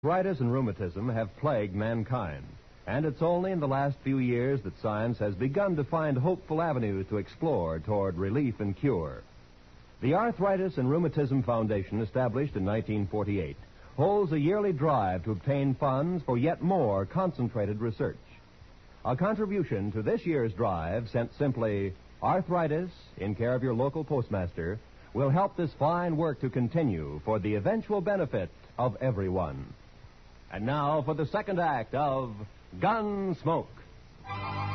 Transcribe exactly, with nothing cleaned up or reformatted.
Arthritis and rheumatism have plagued mankind, and it's only in the last few years that science has begun to find hopeful avenues to explore toward relief and cure. The Arthritis and Rheumatism Foundation, established in nineteen forty-eight, holds a yearly drive to obtain funds for yet more concentrated research. A contribution to this year's drive, sent simply Arthritis, in care of your local postmaster, will help this fine work to continue for the eventual benefit of everyone. And now for the second act of Gunsmoke.